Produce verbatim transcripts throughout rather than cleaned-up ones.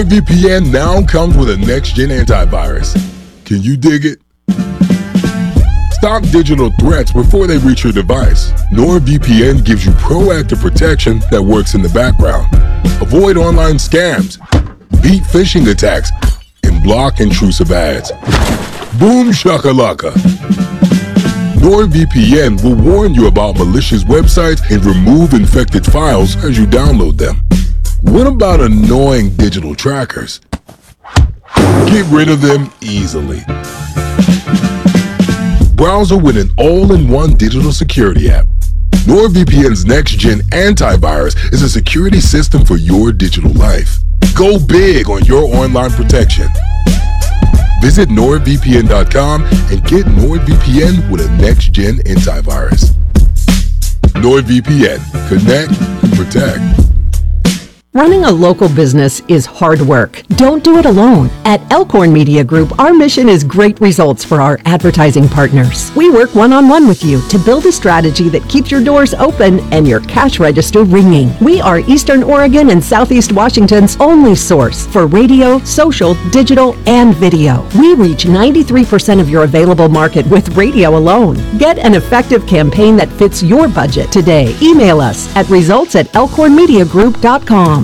NordVPN now comes with a next-gen antivirus. Can you dig it? Stop digital threats before they reach your device. NordVPN gives you proactive protection that works in the background. Avoid online scams, beat phishing attacks, and block intrusive ads. Boom shakalaka. NordVPN will warn you about malicious websites and remove infected files as you download them. What about annoying digital trackers? Get rid of them easily. Browser with an all-in-one digital security app. NordVPN's next-gen antivirus is a security system for your digital life. Go big on your online protection. Visit nord V P N dot com and get NordVPN with a next-gen antivirus. NordVPN. Connect and protect. Running a local business is hard work. Don't do it alone. At Elkhorn Media Group, our mission is great results for our advertising partners. We work one-on-one with you to build a strategy that keeps your doors open and your cash register ringing. We are Eastern Oregon and Southeast Washington's only source for radio, social, digital, and video. We reach ninety-three percent of your available market with radio alone. Get an effective campaign that fits your budget today. Email us at results at elkhorn media group dot com.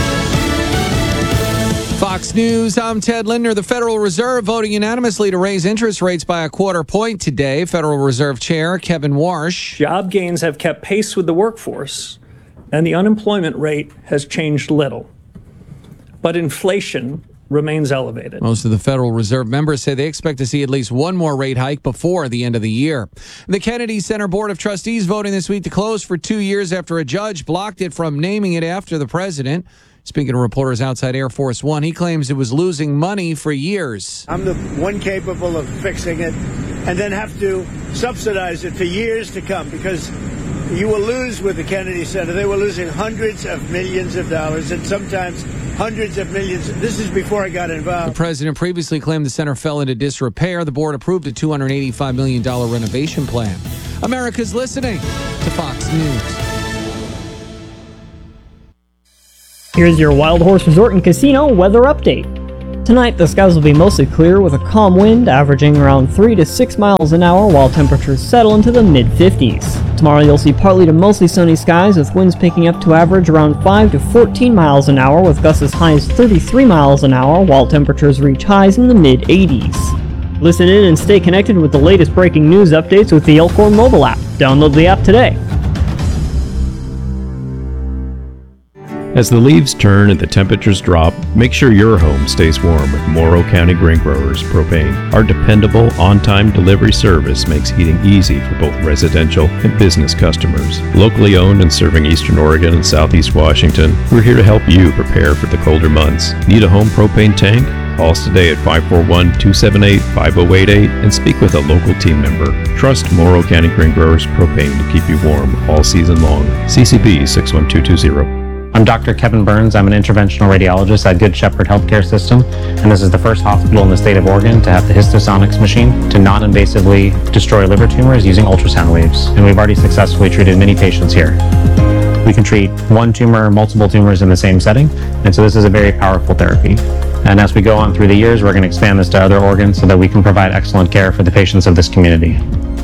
Fox News, I'm Ted Lindner. The Federal Reserve voting unanimously to raise interest rates by a quarter point today. Federal Reserve Chair Kevin Warsh. Job gains have kept pace with the workforce, and the unemployment rate has changed little. But inflation remains elevated. Most of the Federal Reserve members say they expect to see at least one more rate hike before the end of the year. The Kennedy Center Board of Trustees voting this week to close for two years after a judge blocked it from naming it after the president. Speaking to reporters outside Air Force One, he claims it was losing money for years. I'm the one capable of fixing it and then have to subsidize it for years to come because you will lose with the Kennedy Center. They were losing hundreds of millions of dollars and sometimes hundreds of millions. This is before I got involved. The president previously claimed the center fell into disrepair. The board approved a two hundred eighty-five million dollars renovation plan. America's listening to Fox News. Here's your Wild Horse Resort and Casino weather update. Tonight, the skies will be mostly clear with a calm wind averaging around three to six miles an hour while temperatures settle into the mid fifties. Tomorrow, you'll see partly to mostly sunny skies with winds picking up to average around five to fourteen miles an hour with gusts as high as thirty-three miles an hour while temperatures reach highs in the mid eighties. Listen in and stay connected with the latest breaking news updates with the Elkhorn mobile app. Download the app today. As the leaves turn and the temperatures drop, make sure your home stays warm with Morrow County Grain Growers Propane. Our dependable, on-time delivery service makes heating easy for both residential and business customers. Locally owned and serving Eastern Oregon and Southeast Washington, we're here to help you prepare for the colder months. Need a home propane tank? Call us today at five four one, two seven eight, five zero eight eight and speak with a local team member. Trust Morrow County Grain Growers Propane to keep you warm all season long. C C B six one two two zero. I'm Doctor Kevin Burns. I'm an interventional radiologist at Good Shepherd Healthcare System, and this is the first hospital in the state of Oregon to have the Histosonics machine to non-invasively destroy liver tumors using ultrasound waves, and we've already successfully treated many patients here. We can treat one tumor, multiple tumors in the same setting, and so this is a very powerful therapy. And as we go on through the years, we're going to expand this to other organs so that we can provide excellent care for the patients of this community.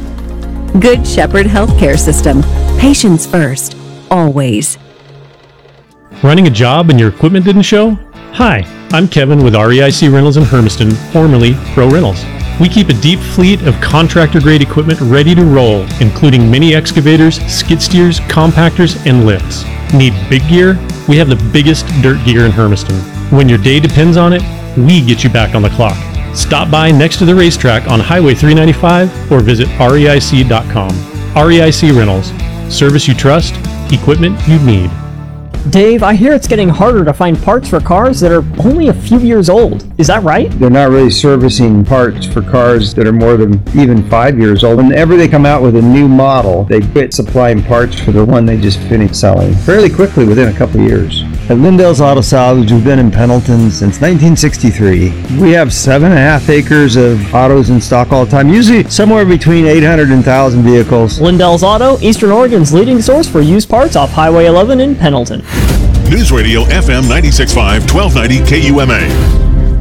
Good Shepherd Healthcare System. Patients first, always. Running a job and your equipment didn't show? Hi, I'm Kevin with R E I C Rentals in Hermiston, formerly Pro Rentals. We keep a deep fleet of contractor-grade equipment ready to roll, including mini excavators, skid steers, compactors, and lifts. Need big gear? We have the biggest dirt gear in Hermiston. When your day depends on it, we get you back on the clock. Stop by next to the racetrack on Highway three ninety-five or visit R E I C dot com. R E I C Rentals. Service you trust, equipment you need. Dave, I hear it's getting harder to find parts for cars that are only a few years old. Is that right? They're not really servicing parts for cars that are more than even five years old. Whenever they come out with a new model, they quit supplying parts for the one they just finished selling fairly quickly within a couple of years. At Lindell's Auto Salvage, we've been in Pendleton since nineteen sixty-three. We have seven and a half acres of autos in stock all the time, usually somewhere between eight hundred and one thousand vehicles. Lindell's Auto, Eastern Oregon's leading source for used parts off Highway eleven in Pendleton. News Radio F M ninety-six point five, twelve ninety K U M A.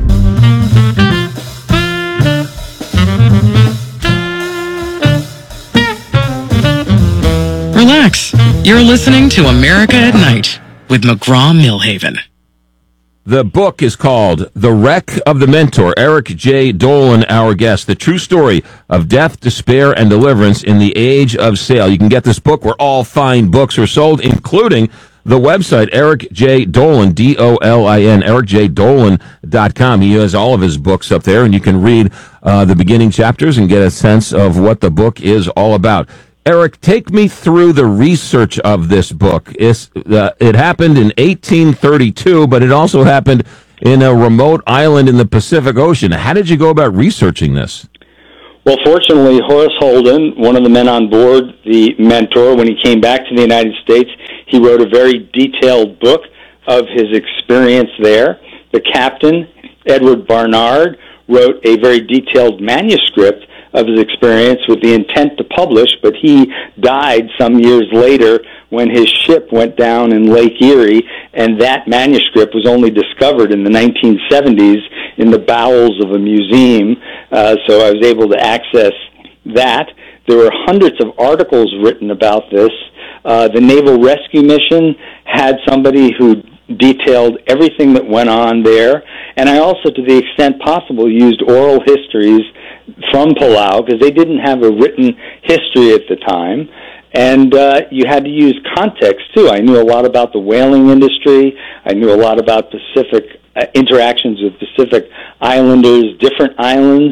Relax. You're listening to America at Night with McGraw-Millhaven. The book is called The Wreck of the Mentor. Eric J. Dolan, our guest. The true story of death, despair, and deliverance in the age of sail. You can get this book where all fine books are sold, including the website, Eric J. Dolan, D O L I N, eric j dolan dot com. He has all of his books up there, and you can read uh, the beginning chapters and get a sense of what the book is all about. Eric, take me through the research of this book. It's, uh, it happened in eighteen thirty-two, but it also happened in a remote island in the Pacific Ocean. How did you go about researching this? Well, fortunately, Horace Holden, one of the men on board the Mentor, when he came back to the United States, he wrote a very detailed book of his experience there. The captain, Edward Barnard, wrote a very detailed manuscript of his experience with the intent to publish, but he died some years later when his ship went down in Lake Erie, and that manuscript was only discovered in the nineteen seventies in the bowels of a museum, uh, so I was able to access that. There were hundreds of articles written about this. Uh, the Naval Rescue Mission had somebody who detailed everything that went on there, and I also, to the extent possible, used oral histories from Palau, because they didn't have a written history at the time, and uh, you had to use context, too. I knew a lot about the whaling industry. I knew a lot about Pacific uh, interactions with Pacific Islanders, different islands,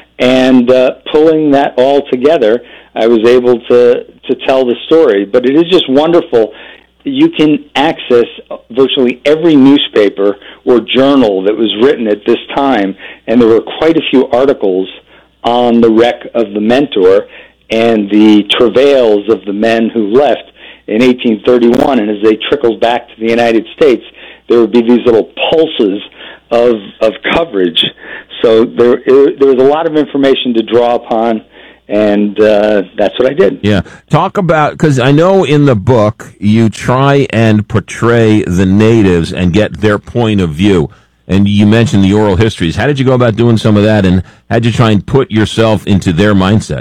and uh, pulling that all together, I was able to, to tell the story. But it is just wonderful. You can access virtually every newspaper or journal that was written at this time, and there were quite a few articles on the wreck of the Mentor and the travails of the men who left in eighteen thirty-one. And as they trickled back to the United States, there would be these little pulses of of coverage. So there, there was a lot of information to draw upon, and uh, that's what I did. Yeah. Talk about, because I know in the book you try and portray the natives and get their point of view. And you mentioned the oral histories. How did you go about doing some of that, and how did you try and put yourself into their mindset?